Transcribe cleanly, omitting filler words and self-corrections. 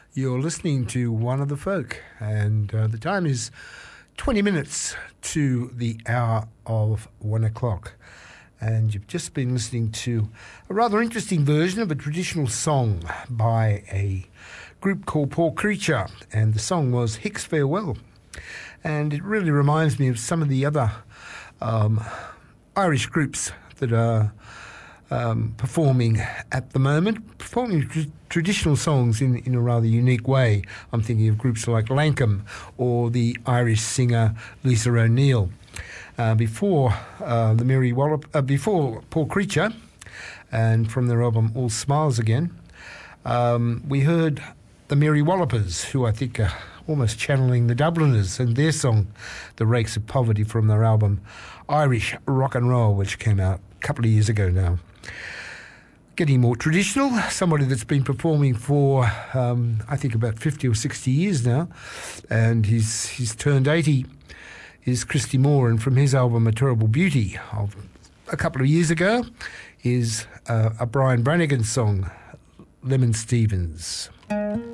You're listening to One of the Folk, and the time is 20 minutes to the hour of 1 o'clock. And you've just been listening to a rather interesting version of a traditional song by a group called Poor Creature, and the song was Hicks Farewell. And it really reminds me of some of the other Irish groups that are performing at the moment, performing traditional songs in a rather unique way. I'm thinking of groups like Lankum or the Irish singer Lisa O'Neill. Before Poor Creature, and from their album All Smiles Again, we heard the Mary Wallopers, who I think are almost channeling the Dubliners, and their song The Rakes of Poverty from their album Irish Rock and Roll, which came out a couple of years ago now. Getting more traditional, somebody that's been performing for I think about 50 or 60 years now, and he's turned 80, is Christy Moore, and from his album A Terrible Beauty of a couple of years ago is a Brian Brannigan song, Lemon Stevens.